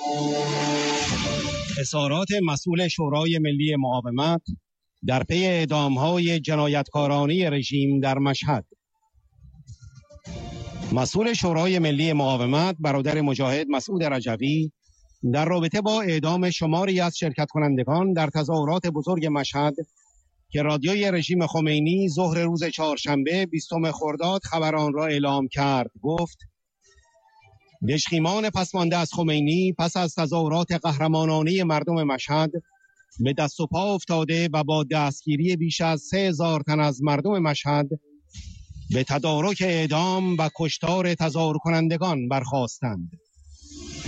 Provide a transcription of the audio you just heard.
اظهارات مسئول شورای ملی مقاومت در پی اعدام‌های جنایتکارانه رژیم در مشهد. مسئول شورای ملی مقاومت برادر مجاهد مسعود رجوی در رابطه با اعدام شماری از شرکت کنندگان در تظاهرات بزرگ مشهد که رادیوی رژیم خمینی ظهر روز چهارشنبه 20 خرداد خبر آن را اعلام کرد گفت: دژخیمان پسمانده از خمینی پس از تظاهرات قهرمانانه مردم مشهد به دست و پا افتاده و با دستگیری بیش از 3000 تن از مردم مشهد به تدارک اعدام و کشتار تظاهر کنندگان برخاستند.